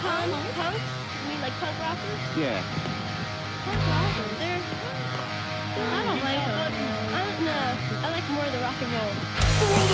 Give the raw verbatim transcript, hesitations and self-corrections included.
Punk? Punk? You mean like punk rockers? Yeah. Punk rockers?